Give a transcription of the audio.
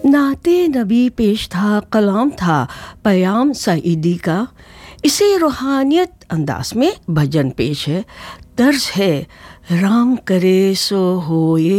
नाते नबी पेश था, कलाम था पयाम सईदी का। इसे रूहानियत अंदाज में भजन पेश है। तर्ज है राम करे सो होए